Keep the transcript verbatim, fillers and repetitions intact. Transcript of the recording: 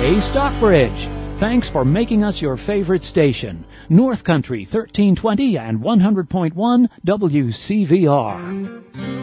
Hey, Stockbridge. Thanks for making us your favorite station. North Country thirteen twenty and one hundred point one W C V R.